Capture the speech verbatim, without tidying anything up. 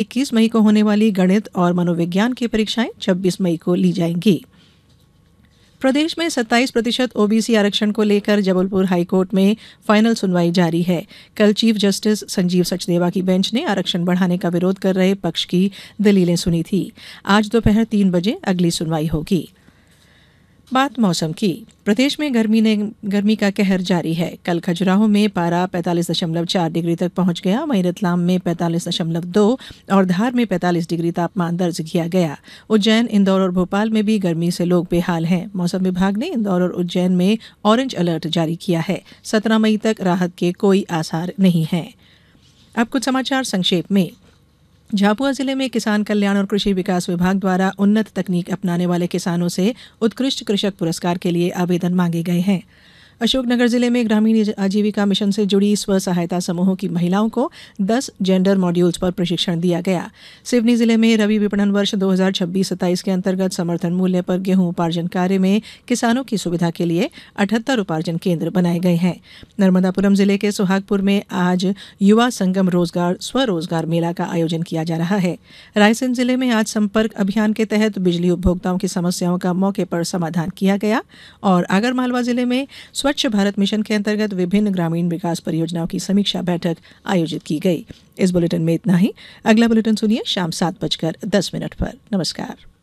इक्कीस मई को होने वाली गणित और मनोविज्ञान की परीक्षाएं छब्बीस मई को ली जाएंगी। प्रदेश में सत्ताईस प्रतिशत ओबीसी आरक्षण को लेकर जबलपुर हाईकोर्ट में फाइनल सुनवाई जारी है। कल चीफ जस्टिस संजीव सचदेवा की बेंच ने आरक्षण बढ़ाने का विरोध कर रहे पक्ष की दलीलें सुनी थी। आज दोपहर तीन बजे अगली सुनवाई होगी। बात मौसम की। प्रदेश में गर्मी ने गर्मी का कहर जारी है। कल खजुराहो में पारा पैंतालीस दशमलव चार डिग्री तक पहुंच गया। वहीं रतलाम में पैंतालीस दशमलव दो और धार में पैंतालीस डिग्री तापमान दर्ज किया गया। उज्जैन, इंदौर और भोपाल में भी गर्मी से लोग बेहाल हैं। मौसम विभाग ने इंदौर और उज्जैन में ऑरेंज अलर्ट जारी किया है। सत्रह मई तक राहत के कोई आसार नहीं हैं। अब कुछ समाचार संक्षेप में। झाबुआ जिले में किसान कल्याण और कृषि विकास विभाग द्वारा उन्नत तकनीक अपनाने वाले किसानों से उत्कृष्ट कृषक पुरस्कार के लिए आवेदन मांगे गए हैं। अशोकनगर जिले में ग्रामीण आजीविका मिशन से जुड़ी स्व सहायता समूहों की महिलाओं को दस जेंडर मॉड्यूल्स पर प्रशिक्षण दिया गया। सिवनी जिले में रबी विपणन वर्ष दो हज़ार छब्बीस सत्ताईस के अंतर्गत समर्थन मूल्य पर गेहूं उपार्जन कार्य में किसानों की सुविधा के लिए अठहत्तर उपार्जन केंद्र बनाए गए हैं। नर्मदापुरम जिले के सुहागपुर में आज युवा संगम रोजगार स्वरोजगार मेला का आयोजन किया जा रहा है। रायसेन जिले में आज संपर्क अभियान के तहत बिजली उपभोक्ताओं की समस्याओं का मौके पर समाधान किया गया। और आगरमालवा जिले में स्वच्छ भारत मिशन के अंतर्गत विभिन्न ग्रामीण विकास परियोजनाओं की समीक्षा बैठक आयोजित की गई। इस बुलेटिन में इतना ही। अगला बुलेटिन सुनिए शाम सात बजकर दस मिनट पर। नमस्कार।